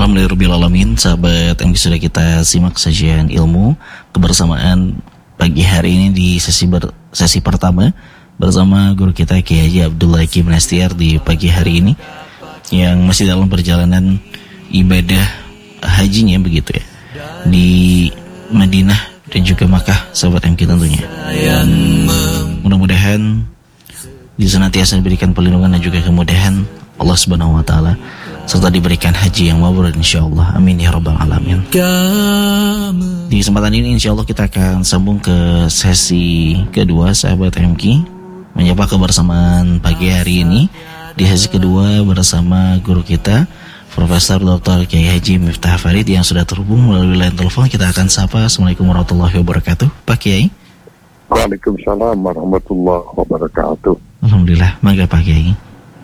Alhamdulillahirrahmanirrahim. Sahabat yang sudah kita simak sajian ilmu kebersamaan pagi hari ini di sesi pertama bersama guru kita Kiai Haji Abdullah Hakim Nastiar di pagi hari ini yang masih dalam perjalanan ibadah hajinya begitu ya di Madinah dan juga Makkah, sahabat MK tentunya. Mudah-mudahan senantiasa diberikan perlindungan dan juga kemudahan Allah Subhanahu wa taala serta diberikan haji yang mabrur insyaallah. Amin ya rabbal alamin. Di kesempatan ini insyaallah kita akan sambung ke sesi kedua, sahabat MK, menyapa kebersamaan pagi hari ini di sesi kedua bersama guru kita Profesor Dr. Kiai Haji Miftah Farid yang sudah terhubung melalui line telepon. Kita akan sapa. Assalamualaikum warahmatullahi wabarakatuh, Pak Kiai. Waalaikumsalam warahmatullahi wabarakatuh. Alhamdulillah, mangga Pak Kiai.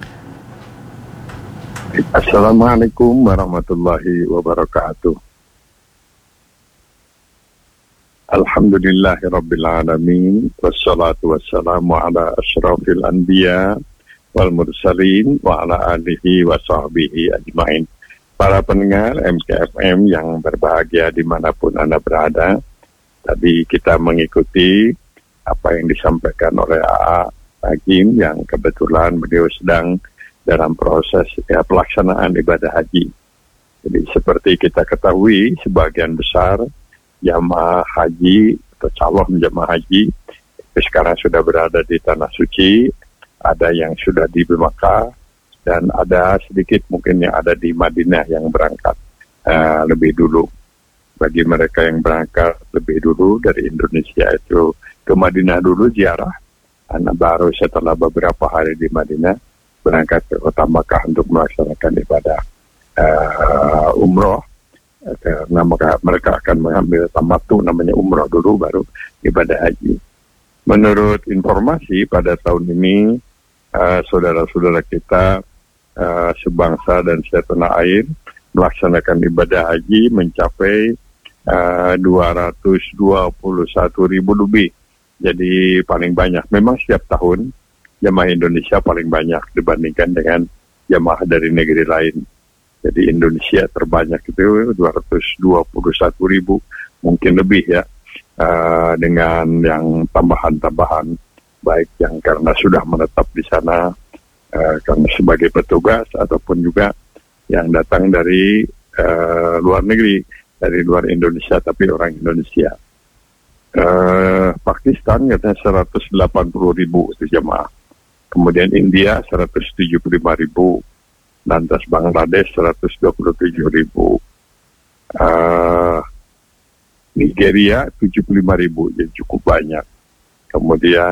Assalamualaikum warahmatullahi wabarakatuh. Alhamdulillahirabbil alamin wassalatu wassalamu ala asyrafil anbiya wal mursalin wa ala alihi wa sahbihi ajmain. Para pendengar MKFM yang berbahagia dimanapun Anda berada, tadi kita mengikuti apa yang disampaikan oleh AA Hakim yang kebetulan beliau sedang dalam proses pelaksanaan ibadah haji. Jadi seperti kita ketahui, sebagian besar jamaah haji atau calon jamaah haji sekarang sudah berada di Tanah Suci, ada yang sudah di Makkah, dan ada sedikit mungkin yang ada di Madinah yang berangkat lebih dulu. Bagi mereka yang berangkat lebih dulu dari Indonesia itu ke Madinah dulu ziarah, baru setelah beberapa hari di Madinah berangkat ke kota Makkah untuk melaksanakan ibadah umroh, karena mereka akan mengambil tamattu, namanya umroh dulu baru ibadah haji. Menurut informasi pada tahun ini saudara-saudara kita sebangsa dan setanah air melaksanakan ibadah haji mencapai 221.000 lebih. Jadi paling banyak. Memang setiap tahun jamaah Indonesia paling banyak dibandingkan dengan jamaah dari negeri lain. Jadi Indonesia terbanyak itu 221.000, mungkin lebih ya, dengan yang tambahan-tambahan, baik yang karena sudah menetap di sana karena sebagai petugas, ataupun juga yang datang dari luar negeri, dari luar Indonesia tapi orang Indonesia. Pakistan katanya 180.000 itu jamaah. Kemudian India 175.000, lantas Bangladesh 127.000, Nigeria 75.000, jadi cukup banyak. Kemudian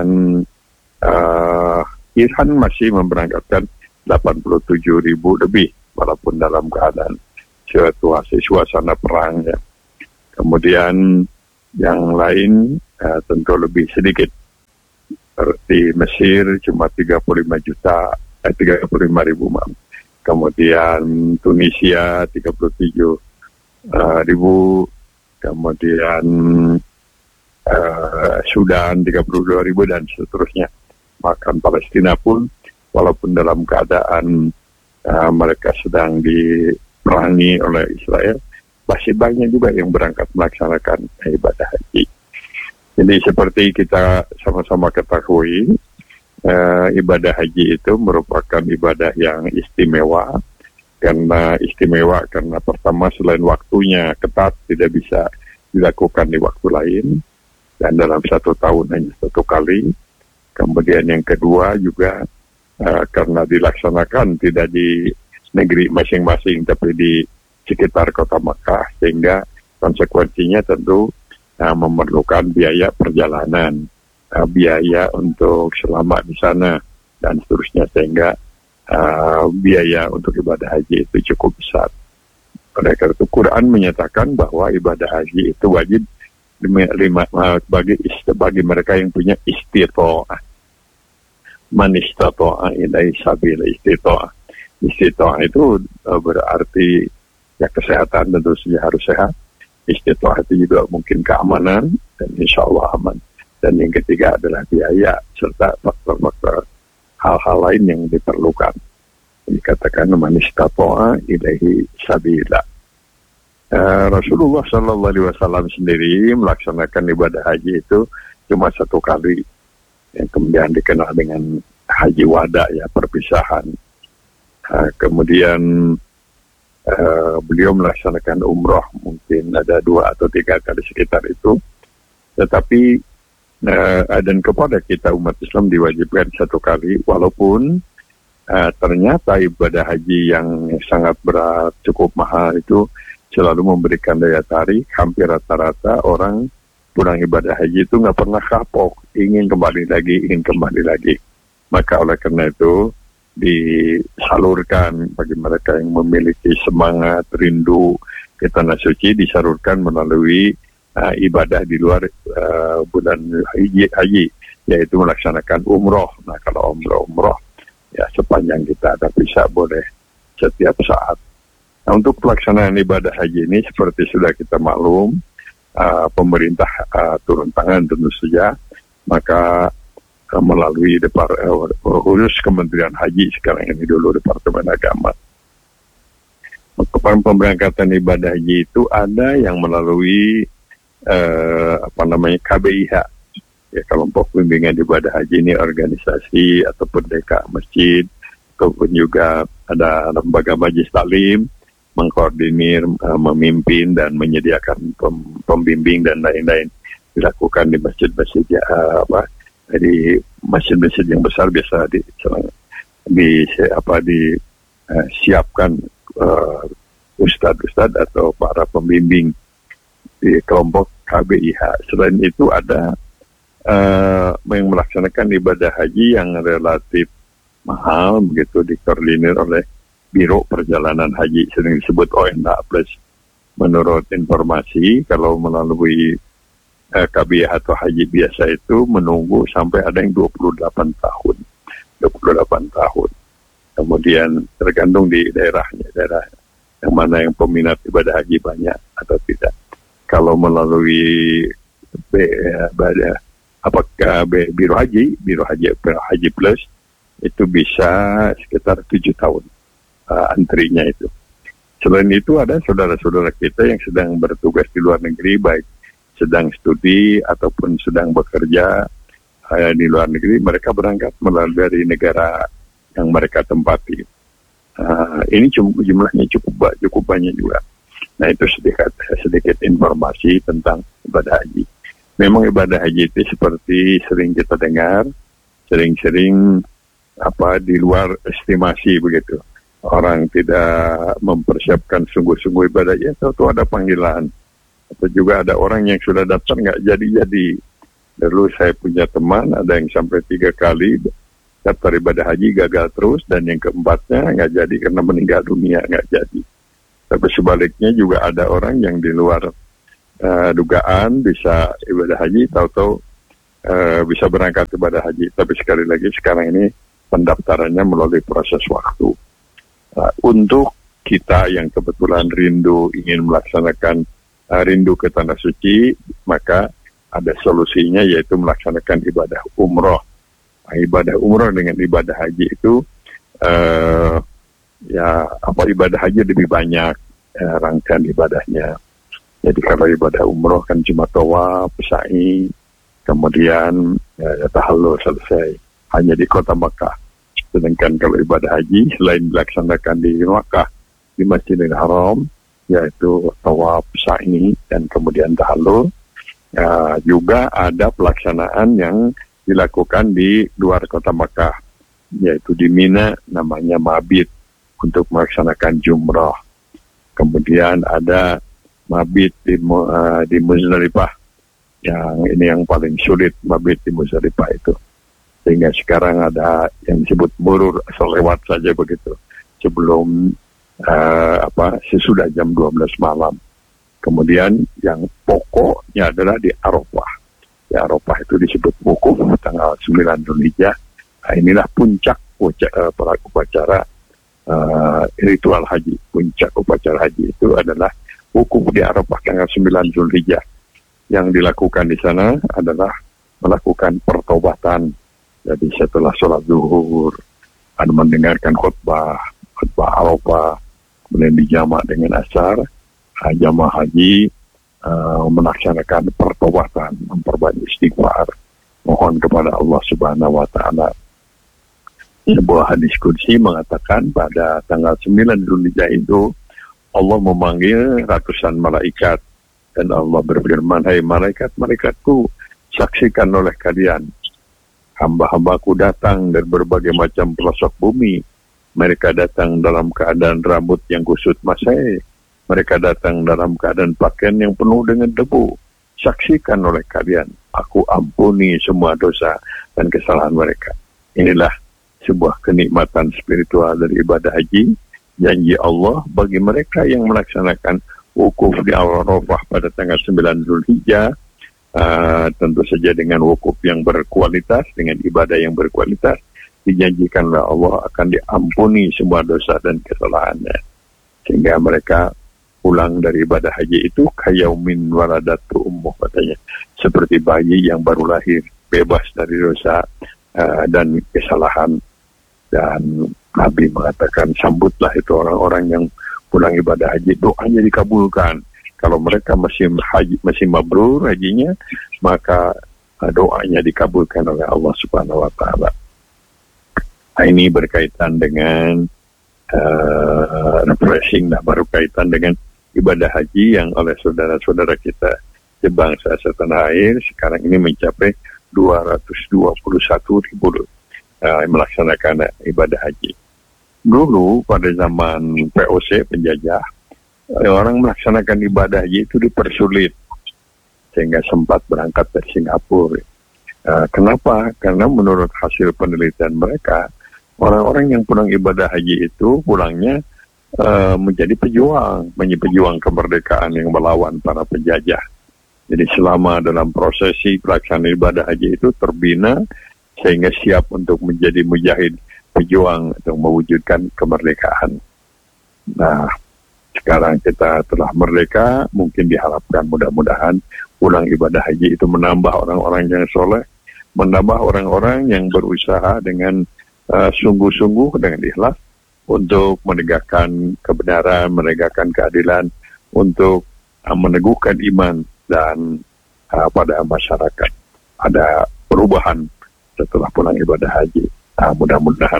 Iran masih memberangkatkan 87.000 lebih, walaupun dalam keadaan suasana perang ya. Kemudian yang lain tentu lebih sedikit. Seperti Mesir cuma 35.000, maaf. Kemudian Tunisia 37.000, kemudian Sudan 32.000 dan seterusnya. Bahkan Palestina pun walaupun dalam keadaan mereka sedang diperangi oleh Israel, masih banyak juga yang berangkat melaksanakan ibadah haji. Jadi seperti kita sama-sama ketahui, ibadah haji itu merupakan ibadah yang istimewa. Karena pertama, selain waktunya ketat, tidak bisa dilakukan di waktu lain, dan dalam 1 tahun hanya 1 kali. Kemudian yang kedua juga karena dilaksanakan tidak di negeri masing-masing tapi di sekitar kota Makkah, sehingga konsekuensinya tentu memerlukan biaya perjalanan, biaya untuk selama di sana dan seterusnya, sehingga biaya untuk ibadah haji itu cukup besar. Oleh karena itu Quran menyatakan bahwa ibadah haji itu wajib bagi mereka yang punya istita'ah. Man istata'a ilaihi sabila. Istita'ah itu berarti ya kesehatan, tentu saja harus sehat. Istita'ah itu juga mungkin keamanan, dan insya Allah aman. Dan yang ketiga adalah biaya serta faktor-faktor hal-hal lain yang diperlukan. Dikatakan man istata'a ilaihi sabila. Rasulullah Shallallahu Alaihi Wasallam sendiri melaksanakan ibadah haji itu cuma 1 kali, yang kemudian dikenal dengan haji wada, ya, perpisahan. Kemudian beliau melaksanakan umroh mungkin ada 2 atau 3 kali sekitar itu, tetapi dan kepada kita umat Islam diwajibkan 1 kali, walaupun ternyata ibadah haji yang sangat berat, cukup mahal itu selalu memberikan daya tarik. Hampir rata-rata orang pulang ibadah haji itu nggak pernah kapok, ingin kembali lagi. Maka oleh karena itu disalurkan bagi mereka yang memiliki semangat, rindu ke tanah suci, disalurkan melalui ibadah di luar bulan haji, yaitu melaksanakan umroh. Nah, kalau umroh ya sepanjang kita ada visa boleh setiap saat. Nah, untuk pelaksanaan ibadah haji ini seperti sudah kita maklum, pemerintah turun tangan tentu saja, maka melalui urus Kementerian Haji sekarang ini dulu Departemen Agama. Pemberangkatan ibadah haji itu ada yang melalui KBIH, ya, kelompok bimbingan ibadah haji, ini organisasi ataupun DK masjid, ataupun juga ada lembaga majelis taklim mengkoordinir, memimpin dan menyediakan pembimbing dan lain-lain, dilakukan di masjid-masjid di masjid-masjid yang besar biasa disiapkan ustadz-ustadz atau para pembimbing di kelompok KBIH. Selain itu ada yang melaksanakan ibadah haji yang relatif mahal, begitu, dikoordinir oleh Biro Perjalanan Haji, sering disebut ONH Plus. Menurut informasi, kalau melalui KBIH atau haji biasa itu menunggu sampai ada yang 28 tahun. Kemudian tergantung di daerah yang mana yang peminat ibadah haji banyak atau tidak. Kalau melalui Biro Haji Plus itu bisa sekitar 7 tahun antrinya itu. Selain itu ada saudara-saudara kita yang sedang bertugas di luar negeri, baik sedang studi ataupun sedang bekerja di luar negeri, mereka berangkat melalui dari negara yang mereka tempati. Ini jumlahnya cukup banyak juga. Nah, itu sedikit informasi tentang ibadah haji. Memang ibadah haji itu seperti sering kita dengar, sering di luar estimasi begitu. Orang tidak mempersiapkan sungguh-sungguh ibadah, ya tahu ada panggilan. Atau juga ada orang yang sudah daftar nggak jadi. Dulu saya punya teman, ada yang sampai 3 kali daftar ibadah haji gagal terus, dan yang keempatnya nggak jadi karena meninggal dunia, nggak jadi. Tapi sebaliknya juga ada orang yang di luar dugaan bisa ibadah haji, tahu-tahu bisa berangkat ibadah haji. Tapi sekali lagi sekarang ini pendaftarannya melalui proses waktu. Untuk kita yang kebetulan rindu ingin melaksanakan rindu ke tanah suci, maka ada solusinya, yaitu melaksanakan ibadah umroh. Ibadah umroh dengan ibadah haji itu ibadah haji lebih banyak rangkaian ibadahnya. Jadi kalau ibadah umroh kan cuma tawaf, sa'i, kemudian tahallul selesai hanya di kota Makkah. Sedangkan kalau ibadah haji selain dilaksanakan di Makkah, di Masjidil Haram, yaitu tawaf, sa'i, dan kemudian tahallul, juga ada pelaksanaan yang dilakukan di luar kota Makkah, yaitu di Mina, namanya mabit, untuk melaksanakan jumrah. Kemudian ada mabit di Muzdalifah, yang paling sulit, mabit di Muzdalifah itu. Sehingga sekarang ada yang disebut murur, asal lewat saja begitu, sebelum sesudah jam 12 malam. Kemudian yang pokoknya adalah di Arafah. Di Arafah itu disebut wukuf tanggal 9 Dzulhijjah. Nah, inilah puncak upacara ritual haji. Puncak upacara haji itu adalah wukuf di Arafah tanggal 9 Dzulhijjah. Yang dilakukan di sana adalah melakukan pertobatan. Jadi setelah sholat zuhur, ada mendengarkan khutbah Arafah, kemudian dijamak dengan asar, jamaah haji melaksanakan pertobatan, memperbanyak istighfar, mohon kepada Allah Subhanahu wa Ta'ala. Sebuah hadis qudsi mengatakan pada tanggal 9 Dzulhijjah itu Allah memanggil ratusan malaikat dan Allah berfirman, "Hai malaikat-malaikatku, saksikan oleh kalian hamba-hambaku datang dari berbagai macam pelosok bumi. Mereka datang dalam keadaan rambut yang kusut masai. Mereka datang dalam keadaan pakaian yang penuh dengan debu. Saksikan oleh kalian, aku ampuni semua dosa dan kesalahan mereka." Inilah sebuah kenikmatan spiritual dari ibadah haji, janji Allah bagi mereka yang melaksanakan wukuf di Arafah pada tanggal 9 Dzulhijjah, tentu saja dengan wukuf yang berkualitas, dengan ibadah yang berkualitas, dijanjikan oleh Allah akan diampuni semua dosa dan kesalahannya. Sehingga mereka pulang dari ibadah haji itu kayaumin waladatu ummuh, katanya, seperti bayi yang baru lahir, bebas dari dosa dan kesalahan. Dan Nabi mengatakan, sambutlah itu orang-orang yang pulang ibadah haji, doanya dikabulkan. Kalau mereka masih mabrur hajinya, maka doanya dikabulkan oleh Allah Subhanahu wa Ta'ala. Ini berkaitan dengan refreshing, berkaitan dengan ibadah haji yang oleh saudara-saudara kita sebangsa setanah air sekarang ini mencapai 221 ribu melaksanakan ibadah haji. Dulu pada zaman POC, penjajah, orang melaksanakan ibadah haji itu dipersulit sehingga sempat berangkat dari Singapura. Kenapa? Karena menurut hasil penelitian mereka, orang-orang yang pulang ibadah haji itu pulangnya menjadi pejuang kemerdekaan yang melawan para penjajah. Jadi selama dalam prosesi pelaksanaan ibadah haji itu terbina sehingga siap untuk menjadi mujahid, pejuang untuk mewujudkan kemerdekaan. Nah, sekarang kita telah merdeka, mungkin diharapkan mudah-mudahan pulang ibadah haji itu menambah orang-orang yang soleh, menambah orang-orang yang berusaha dengan sungguh-sungguh, dengan ikhlas untuk menegakkan kebenaran, menegakkan keadilan, untuk meneguhkan iman dan pada masyarakat. Ada perubahan setelah pulang ibadah haji. Mudah-mudahan.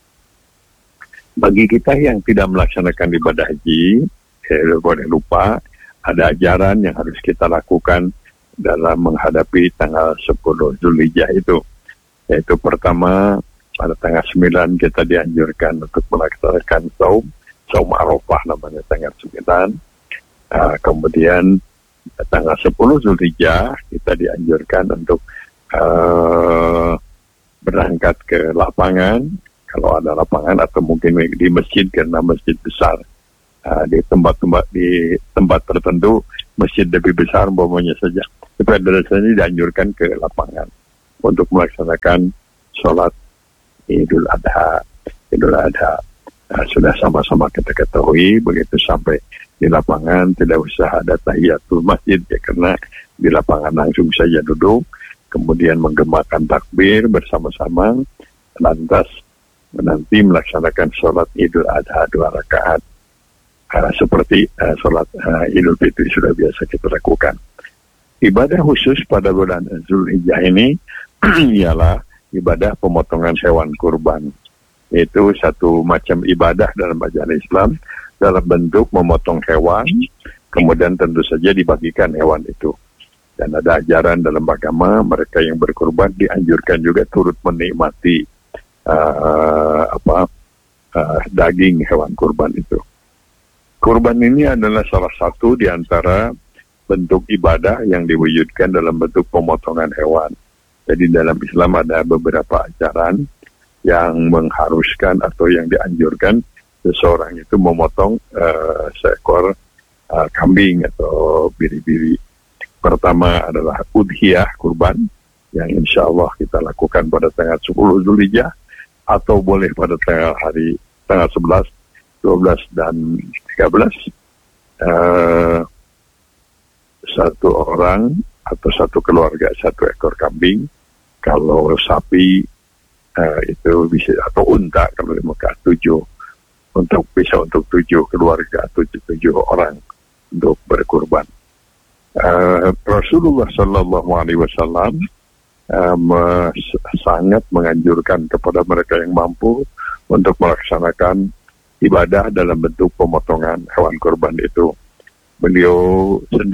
Bagi kita yang tidak melaksanakan ibadah haji, boleh lupa, ada ajaran yang harus kita lakukan dalam menghadapi tanggal 10 Dzulhijjah itu. Yaitu pertama, pada tanggal 9 kita dianjurkan untuk melaksanakan saum Arafah namanya tanggal 9. Kemudian tanggal 10 Dzulhijjah kita dianjurkan untuk berangkat ke lapangan, kalau ada lapangan, atau mungkin di masjid karena masjid besar. Di tempat tertentu masjid lebih besar umpamanya saja. Tapi dasarnya dianjurkan ke lapangan untuk melaksanakan sholat Idul Adha. Sudah sama-sama kita ketahui, begitu sampai di lapangan tidak usah ada tahiyatul masjid ya, karena di lapangan langsung saja duduk, kemudian menggemakan takbir bersama-sama, lantas nanti melaksanakan sholat Idul Adha 2 rakaat. Seperti sholat Idul Fitri sudah biasa kita lakukan. Ibadah khusus pada bulan Dzulhijjah ini ialah ibadah pemotongan hewan kurban. Itu satu macam ibadah dalam ajaran Islam, dalam bentuk memotong hewan, kemudian tentu saja dibagikan hewan itu. Dan ada ajaran dalam agama, mereka yang berkurban dianjurkan juga turut menikmati daging hewan kurban itu. Kurban ini adalah salah satu di antara bentuk ibadah yang diwujudkan dalam bentuk pemotongan hewan. Jadi dalam Islam ada beberapa ajaran yang mengharuskan atau yang dianjurkan seseorang itu memotong seekor kambing atau biri-biri. Pertama adalah udhiyah, kurban, yang insya Allah kita lakukan pada tanggal 10 Dzulhijjah, atau boleh pada tanggal 11, 12, dan 13. Satu orang atau satu keluarga 1 ekor kambing. Kalau sapi itu bisa, atau unta kalau di Mekah 7, bisa untuk 7 keluarga, 7 orang. untuk berkurban. Rasulullah Sallallahu Alaihi Wasallam sangat menganjurkan kepada mereka yang mampu untuk melaksanakan ibadah dalam bentuk pemotongan hewan kurban itu. Beliau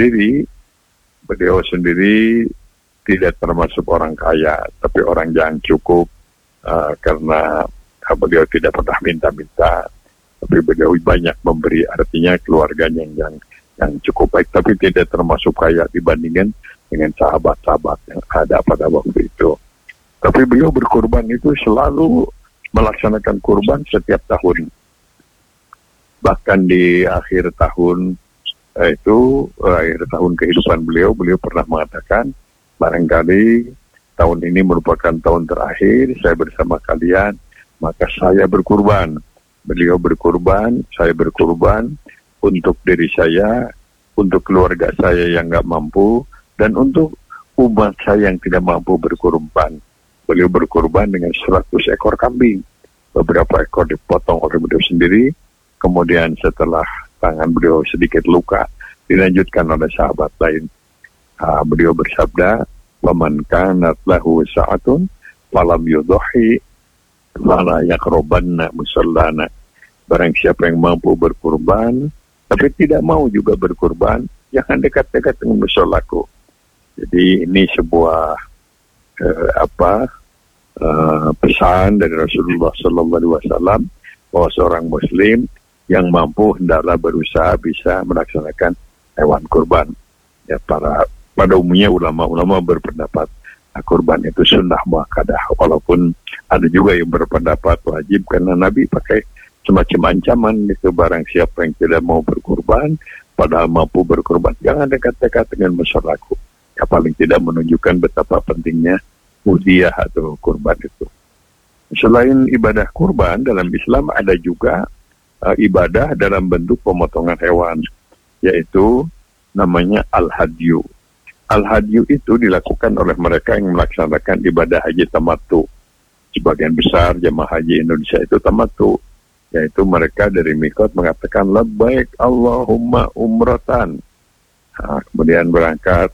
sendiri tidak termasuk orang kaya, tapi orang yang cukup, karena beliau tidak pernah minta-minta, tapi beliau banyak memberi, artinya keluarganya yang cukup baik, tapi tidak termasuk kaya dibandingkan dengan sahabat-sahabat yang ada pada waktu itu. Tapi beliau berkurban itu selalu melaksanakan kurban setiap tahun. Bahkan di akhir tahun akhir tahun kehidupan beliau pernah mengatakan, barangkali tahun ini merupakan tahun terakhir saya bersama kalian, maka saya berkurban. Beliau berkurban, saya berkurban untuk diri saya, untuk keluarga saya yang nggak mampu, dan untuk umat saya yang tidak mampu berkurban. Beliau berkurban dengan 100 ekor kambing. Beberapa ekor dipotong oleh beliau sendiri, kemudian setelah tangan beliau sedikit luka, dilanjutkan oleh sahabat lain. Beliau bersabda, "Waman kanat lahu sa'atun falam yudhi fala yaqrabanna musallana." Barang siapa yang mampu berkurban tapi tidak mau juga berkurban, jangan dekat-dekat dengan musolaku. Jadi ini sebuah pesan dari Rasulullah Sallallahu Alaihi Wasallam bahwa seorang Muslim yang mampu hendaklah berusaha bisa melaksanakan hewan kurban. Ya, pada umumnya ulama-ulama berpendapat kurban itu sunnah muakkadah, walaupun ada juga yang berpendapat wajib karena Nabi pakai semacam ancaman itu, barang siapa yang tidak mau berkurban padahal mampu berkurban, jangan dekat-dekat dengan musolaku. Ya, paling tidak menunjukkan betapa pentingnya udhiyah atau kurban itu. Selain ibadah kurban dalam Islam, ada juga ibadah dalam bentuk pemotongan hewan, yaitu namanya al-hadyu. Al-hadyu itu dilakukan oleh mereka yang melaksanakan ibadah haji tamattu. Sebagian besar jemaah haji Indonesia itu tamattu, yaitu mereka dari mikot mengatakan labbaik Allahumma umratan. Kemudian berangkat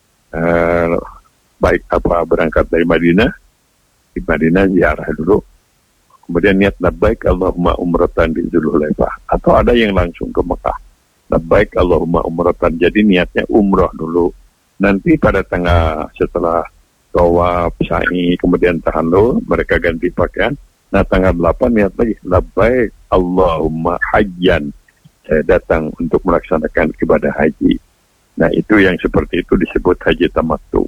berangkat dari Madinah, di Madinah ziarah dulu, kemudian niat labbaik Allahumma umratan di Dzulhulaifah, atau ada yang langsung ke Mekah, labbaik Allahumma umratan, jadi niatnya umroh dulu, nanti pada tanggal setelah tawaf, sa'i, kemudian tahallul, mereka ganti pakaian. Nah, tanggal 8 niat lagi, labbaik Allahumma hajjan, saya datang untuk melaksanakan ibadah haji. Nah, itu yang seperti itu disebut haji tamattu.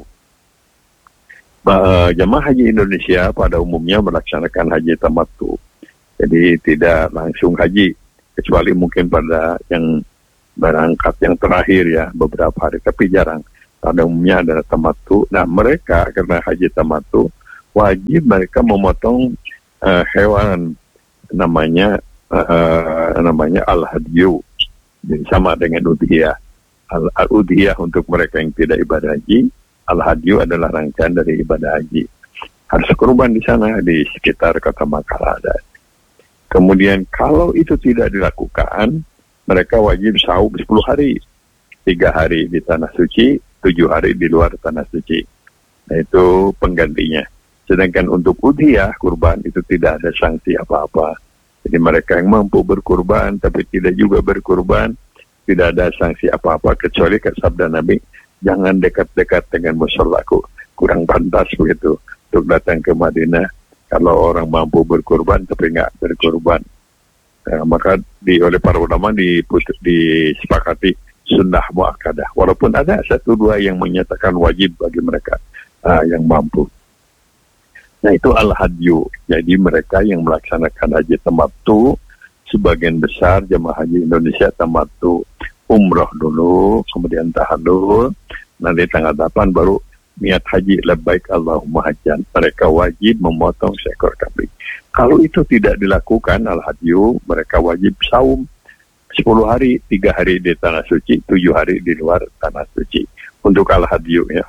Jemaah haji Indonesia pada umumnya melaksanakan haji tamattu. Jadi tidak langsung haji, kecuali mungkin pada yang berangkat yang terakhir ya, beberapa hari, tapi jarang. Pada umumnya adalah tamattu. Nah, mereka karena haji tamattu wajib mereka memotong hewan namanya al-hadyu. Jadi sama dengan udhiyah. Al-udhiyah untuk mereka yang tidak ibadah haji, al-hadyu adalah rangkaian dari ibadah haji. Harus kurban di sana, di sekitar kota Makkah ada. Kemudian kalau itu tidak dilakukan, mereka wajib saum 10 hari. 3 hari di tanah suci, 7 hari di luar tanah suci. Nah, itu penggantinya. Sedangkan untuk udhiyah, kurban, itu tidak ada sanksi apa-apa. Jadi mereka yang mampu berkurban, tapi tidak juga berkurban, tidak ada sanksi apa-apa, kecuali sabda Nabi, jangan dekat-dekat dengan musolaku. Kurang pantas begitu untuk datang ke Madinah kalau orang mampu berkurban tapi nggak berkurban. Maka oleh para ulama disepakati sunnah muakkadah. Walaupun ada 1-2 yang menyatakan wajib bagi mereka yang mampu. Nah, itu al-hadyu. Jadi mereka yang melaksanakan haji tamattu, sebagian besar jemaah haji Indonesia tamattu, umroh dulu, kemudian tahallul, nanti tanggal 8 baru niat haji labbaik Allahumma hajjan. Mereka wajib memotong seekor kambing. Kalau itu tidak dilakukan al-hadyu, mereka wajib saum 10 hari, 3 hari di tanah suci, 7 hari di luar tanah suci. Untuk al-hadyu ya.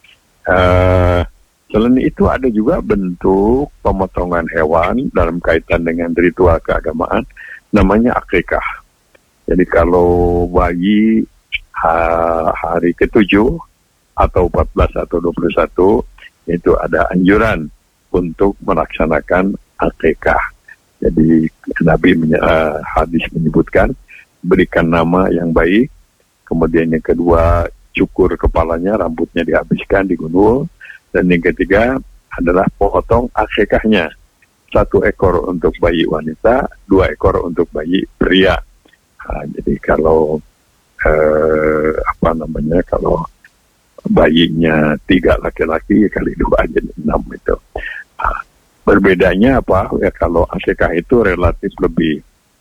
Selain itu ada juga bentuk pemotongan hewan dalam kaitan dengan ritual keagamaan, namanya akikah. Jadi kalau bayi hari ke-7 atau 14 atau 21 itu ada anjuran untuk melaksanakan akikah. Jadi Nabi hadis menyebutkan berikan nama yang baik, kemudian yang kedua cukur kepalanya, rambutnya dihabiskan, digundul, dan yang ketiga adalah potong akikahnya. 1 ekor untuk bayi wanita, 2 ekor untuk bayi pria. Jadi kalau kalau bayinya 3 laki-laki kali 2 jadi 6 itu. Berbedanya apa? Ya kalau akikah itu relatif lebih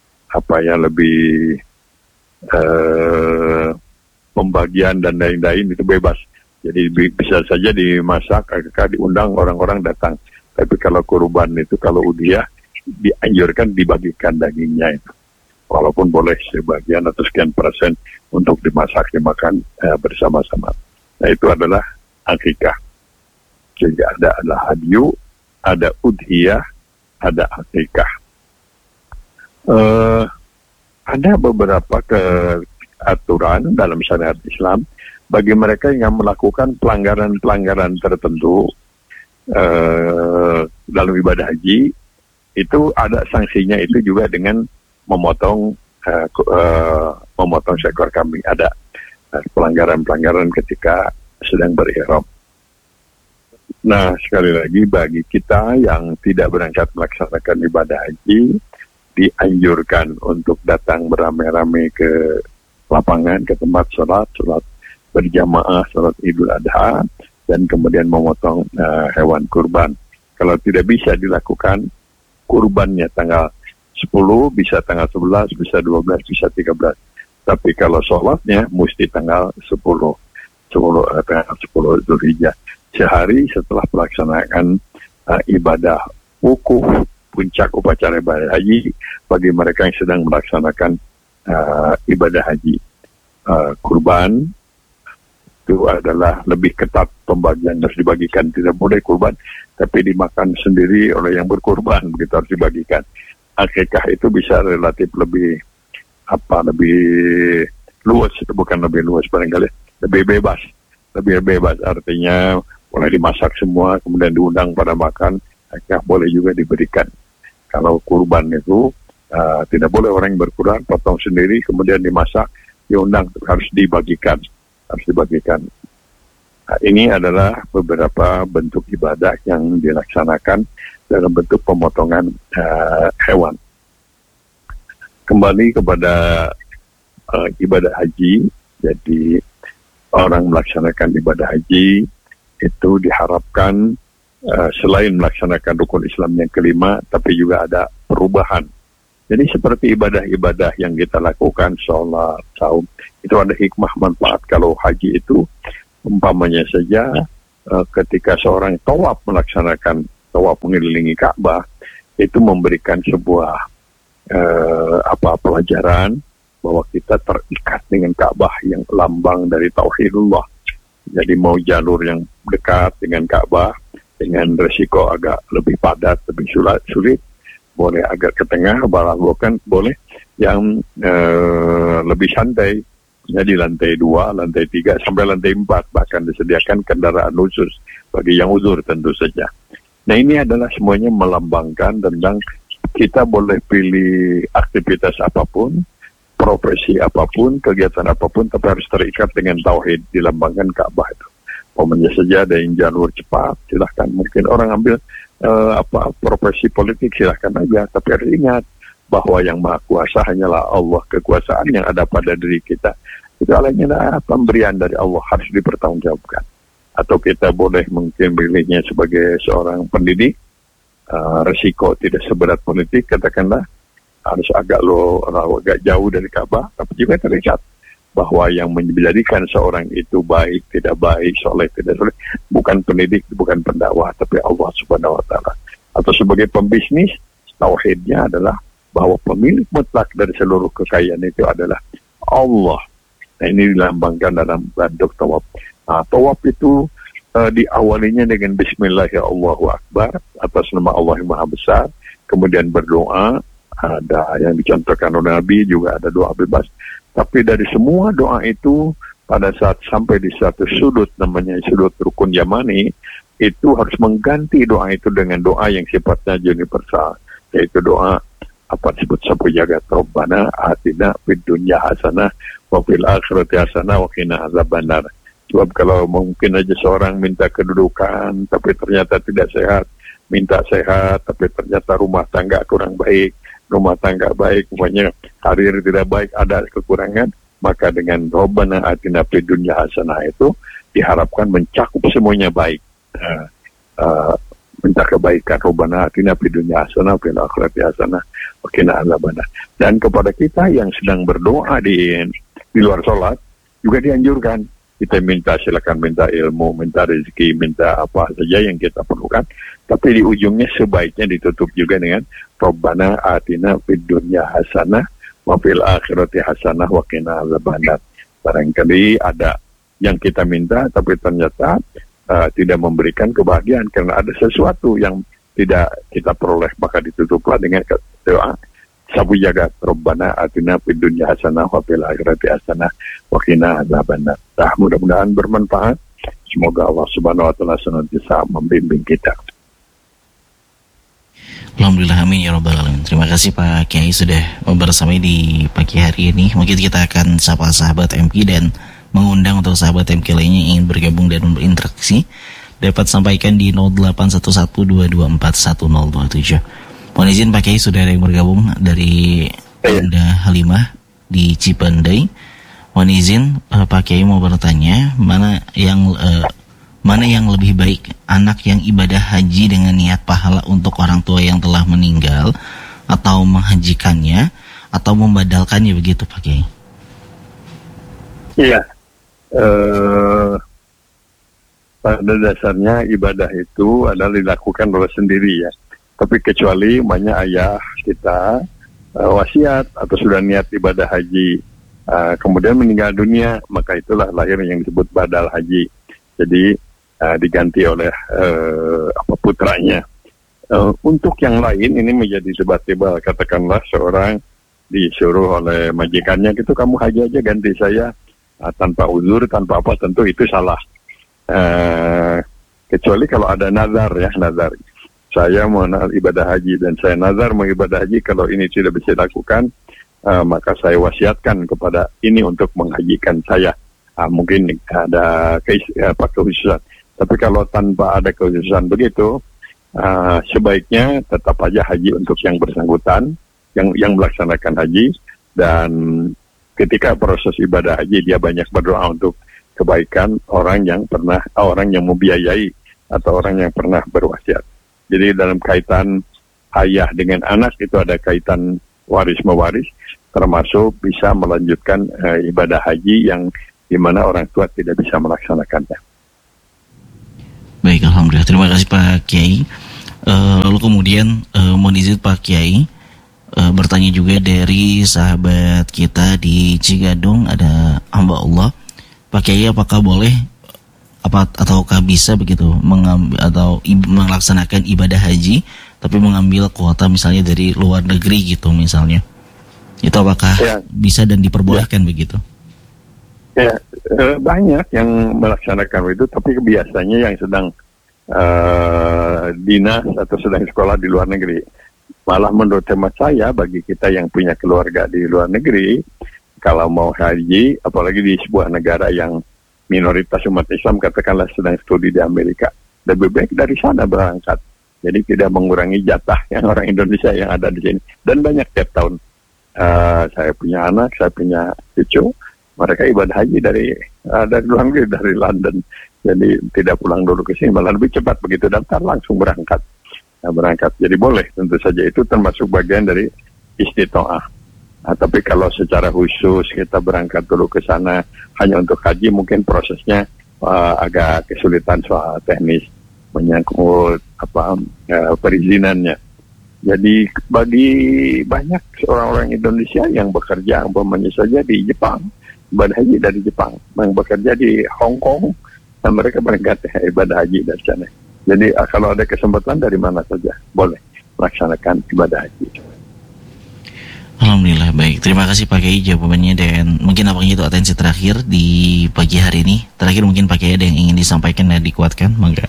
pembagian dan lain-lain itu bebas. Jadi bisa saja dimasak, akikah diundang orang-orang datang. Tapi kalau kurban itu, kalau udhiyah, dianjurkan dibagikan dagingnya itu. Walaupun boleh sebagian atau sekian persen untuk dimasak, dimakan bersama-sama. Nah itu adalah akikah. Jadi ada hadyu, ada udhiyah, ada akikah. Ada beberapa aturan dalam syariat Islam bagi mereka yang melakukan pelanggaran-pelanggaran tertentu dalam ibadah haji. Itu ada sanksinya, itu juga dengan memotong seekor kambing. Ada pelanggaran-pelanggaran ketika sedang berihram. Nah, sekali lagi bagi kita yang tidak berangkat melaksanakan ibadah haji, dianjurkan untuk datang beramai-ramai ke lapangan, ke tempat sholat berjamaah, sholat Idul Adha, dan kemudian memotong hewan kurban. Kalau tidak bisa dilakukan kurbannya tanggal 10, bisa tanggal 11, bisa 12, bisa 13. Tapi kalau sholatnya mesti tanggal 10 Dzulhijjah. Sehari setelah pelaksanaan ibadah wukuf, puncak upacara ibadah haji bagi mereka yang sedang melaksanakan ibadah haji. Kurban itu adalah lebih ketat pembagian, harus dibagikan. Tidak boleh kurban tapi dimakan sendiri oleh yang berkurban, begitu harus dibagikan. Akikah itu bisa relatif lebih luas, itu bukan lebih luas, barangkali lebih bebas, artinya boleh dimasak semua kemudian diundang pada makan. Akikah boleh juga diberikan. Kalau kurban itu tidak boleh orang yang berkurban potong sendiri kemudian dimasak, diundang, harus dibagikan. Nah, ini adalah beberapa bentuk ibadah yang dilaksanakan dalam bentuk pemotongan hewan. Kembali kepada ibadah haji, jadi orang melaksanakan ibadah haji itu diharapkan selain melaksanakan rukun Islam yang kelima, tapi juga ada perubahan. Jadi seperti ibadah-ibadah yang kita lakukan, sholat, saum, itu ada hikmah manfaat. Kalau haji itu, umpamanya saja ketika seorang tawaf melaksanakan tawaf mengelilingi Ka'bah, itu memberikan sebuah pelajaran bahwa kita terikat dengan Ka'bah yang lambang dari Tauhidullah. Jadi mau jalur yang dekat dengan Ka'bah, dengan resiko agak lebih padat, lebih sulit, boleh agak ke tengah, bahkan boleh yang lebih santai, jadi lantai 2, lantai 3, sampai lantai 4, bahkan disediakan kendaraan khusus bagi yang uzur tentu saja. Nah ini adalah semuanya melambangkan tentang kita boleh pilih aktivitas apapun, profesi apapun, kegiatan apapun, tapi harus terikat dengan tauhid, dilambangkan Ka'bah itu. Pokoknya saja ada yang jalur cepat, silahkan. Mungkin orang ambil profesi politik, silahkan aja. Tapi harus ingat bahwa yang maha kuasa hanyalah Allah. Kekuasaan yang ada pada diri kita itu adalah pemberian dari Allah, harus dipertanggungjawabkan. Atau kita boleh mungkin pilihnya sebagai seorang pendidik, resiko tidak seberat politik, katakanlah harus agak jauh dari Ka'bah, tapi juga terikat bahwa yang menjadikan seorang itu baik, tidak baik, soleh, tidak soleh, bukan pendidik, bukan pendakwah, tapi Allah Subhanahu wa Ta'ala. Atau sebagai pembisnis, tauhidnya adalah bahwa pemilik mutlak dari seluruh kekayaan itu adalah Allah. Nah, ini dilambangkan dalam bentuk tawaf. Nah, tawaf itu diawalinya dengan Bismillahirrahmanirrahim, atas nama Allah yang Maha Besar, kemudian berdoa. Ada yang dicontohkan oleh Nabi, juga ada doa bebas. Tapi dari semua doa itu pada saat sampai di satu sudut, namanya sudut rukun yamani, itu harus mengganti doa itu dengan doa yang sifatnya universal, yaitu doa apa disebut sapu jagat, Rabbana atina fid dunya hasanah wa fil akhirati hasanah wa qina azabannar. Sebab kalau mungkin aja seorang minta kedudukan tapi ternyata tidak sehat, minta sehat tapi ternyata rumah tangga kurang baik, rumah tangga baik, pokoknya karir tidak baik, ada kekurangan, maka dengan Rabbana atina fid dunya hasanah itu diharapkan mencakup semuanya baik. Minta kebaikan, Rabbana atina fid dunya hasanah wa fil akhirati hasanah wa qina azabannar. Dan kepada kita yang sedang berdoa di luar sholat juga dianjurkan, kita silakan minta ilmu, minta rezeki, minta apa saja yang kita perlukan, tapi di ujungnya sebaiknya ditutup juga dengan Rabbana atina fid dunya hasanah wa fil akhirati hasanah wa qina azabannar. Barangkali ada yang kita minta tapi ternyata tidak memberikan kebahagiaan karena ada sesuatu yang tidak kita peroleh, maka ditutuplah dengan doa sabu jagat, Rabbana atina fid dunya hasanah wa fil akhirati hasanah wa qina azabannar. Mudah-mudahan bermanfaat. Semoga Allah Subhanahu wa taala senantiasa membimbing kita. Alhamdulillah, amin ya rabbal alamin. Terima kasih Pak Kiai sudah bersama di pagi hari ini. Mungkin kita akan sapa sahabat MK dan mengundang untuk sahabat MK lainnya yang ingin bergabung dan berinteraksi, dapat sampaikan di 081122411027. Mohon izin Pak Kiai, sudah ada yang bergabung dari Anda Halimah di Cipendei. Mohon izin Pak Kiai mau bertanya, mana yang lebih baik, anak yang ibadah haji dengan niat pahala untuk orang tua yang telah meninggal, atau menghajikannya, atau membadalkannya, begitu Pak Kiai? Iya, pada dasarnya ibadah itu adalah dilakukan oleh sendiri ya. Tapi kecuali banyak ayah kita wasiat atau sudah niat ibadah haji, kemudian meninggal dunia, maka itulah lahir yang disebut badal haji. Jadi diganti oleh putranya. Untuk yang lain ini menjadi debatable. Katakanlah seorang disuruh oleh majikannya gitu, kamu haji aja ganti saya, tanpa uzur, tanpa apa, tentu itu salah. Kecuali kalau ada nazar ya, nazar. Saya mau ibadah haji dan saya nazar mau ibadah haji, kalau ini tidak bisa dilakukan, maka saya wasiatkan kepada ini untuk menghajikan saya. Mungkin ada kekhususan. Tapi kalau tanpa ada kekhususan begitu, sebaiknya tetap aja haji untuk yang bersangkutan, yang melaksanakan haji. Dan ketika proses ibadah haji, dia banyak berdoa untuk kebaikan orang yang membiayai atau orang yang pernah berwasiat. Jadi dalam kaitan ayah dengan anak itu ada kaitan waris-mewaris, termasuk bisa melanjutkan ibadah haji yang di mana orang tua tidak bisa melaksanakannya. Baik, alhamdulillah. Terima kasih Pak Kiai. Lalu kemudian mohon izin Pak Kiai, bertanya juga dari sahabat kita di Cigadung, ada hamba Allah. Pak Kiai, apakah boleh ataukah bisa begitu mengambil atau melaksanakan ibadah haji tapi mengambil kuota misalnya dari luar negeri gitu misalnya, itu apakah bisa dan diperbolehkan begitu? Ya, banyak yang melaksanakan itu, tapi biasanya yang sedang dinas atau sedang sekolah di luar negeri. Malah menurut hemat saya, bagi kita yang punya keluarga di luar negeri, kalau mau haji, apalagi di sebuah negara yang minoritas umat Islam, katakanlah sedang studi di Amerika, lebih baik dari sana berangkat. Jadi tidak mengurangi jatah yang orang Indonesia yang ada di sini. Dan banyak tiap tahun. Saya punya anak, saya punya cucu, mereka ibadah haji dari luar negeri, dari London. Jadi tidak pulang dulu ke sini, malah lebih cepat, begitu daftar langsung berangkat. Jadi boleh, tentu saja itu termasuk bagian dari istitoah. Tapi kalau secara khusus kita berangkat dulu ke sana hanya untuk haji, mungkin prosesnya agak kesulitan soal teknis menyangkut perizinannya. Jadi bagi banyak orang-orang Indonesia yang bekerja umpamanya saja di Jepang, ibadah haji dari Jepang, yang bekerja di Hong Kong, dan mereka berangkat ibadah haji dari sana. Jadi kalau ada kesempatan dari mana saja boleh melaksanakan ibadah haji. Alhamdulillah baik. Terima kasih Pak Kiai jawabannya, dan mungkin apa itu atensi terakhir di pagi hari ini. Terakhir mungkin Pak Kiai ada yang ingin disampaikan dan dikuatkan, mangga.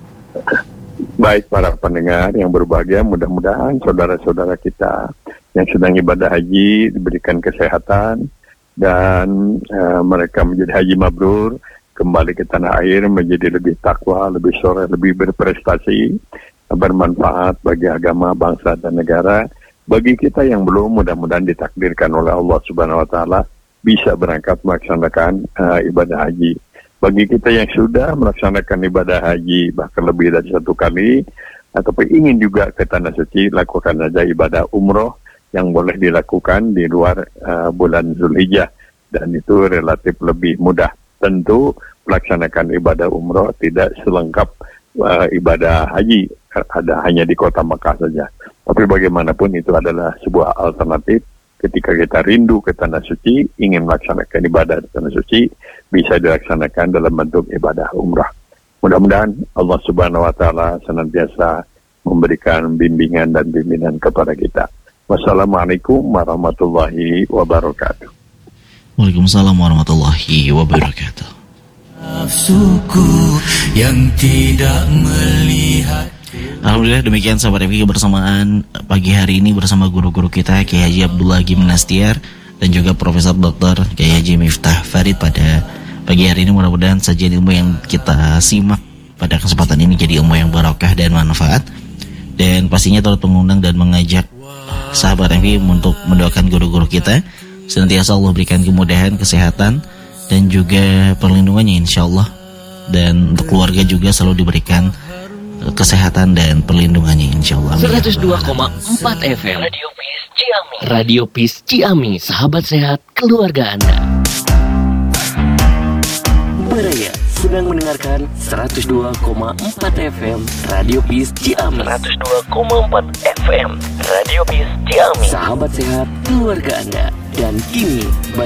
Baik para pendengar yang berbahagia, mudah-mudahan saudara-saudara kita yang sedang ibadah haji diberikan kesehatan dan mereka menjadi haji mabrur, kembali ke tanah air menjadi lebih takwa, lebih soleh, lebih berprestasi, bermanfaat bagi agama, bangsa dan negara. Bagi kita yang belum, mudah-mudahan ditakdirkan oleh Allah Subhanahu wa Ta'ala bisa berangkat melaksanakan ibadah haji. Bagi kita yang sudah melaksanakan ibadah haji bahkan lebih dari 1 kali, ataupun ingin juga ke tanah suci, lakukan saja ibadah umroh yang boleh dilakukan di luar bulan Zulhijjah, dan itu relatif lebih mudah. Tentu melaksanakan ibadah umroh tidak selengkap ibadah haji, ada hanya di kota Makkah saja. Tapi bagaimanapun itu adalah sebuah alternatif ketika kita rindu ke tanah suci, ingin melaksanakan ibadah di tanah suci, bisa dilaksanakan dalam bentuk ibadah umrah. Mudah-mudahan Allah Subhanahu wa Ta'ala senantiasa memberikan bimbingan dan bimbingan kepada kita. Wassalamualaikum warahmatullahi wabarakatuh. Waalaikumsalam warahmatullahi wabarakatuh. Nafsuku yang tidak melihat. Alhamdulillah demikian sahabat FG bersamaan pagi hari ini bersama guru-guru kita Kiai Haji Abdullah Hakim Nastiar dan juga Profesor Dr. Kiai Haji Miftah Farid pada pagi hari ini. Mudah-mudahan saja ilmu yang kita simak pada kesempatan ini jadi ilmu yang barokah dan manfaat, dan pastinya turut mengundang dan mengajak sahabat FG untuk mendoakan guru-guru kita senantiasa Allah berikan kemudahan, kesehatan dan juga perlindungannya insyaallah, dan untuk keluarga juga selalu diberikan kesehatan dan perlindungannya insyaallah. 102,4 FM Radio Peace Ciamis. Radio Peace Ciamis, sahabat sehat keluarga Anda. Beraya sedang mendengarkan 102,4 FM Radio Peace Ciamis. 102,4 FM Radio Peace Ciamis, sahabat sehat keluarga Anda. Dan kini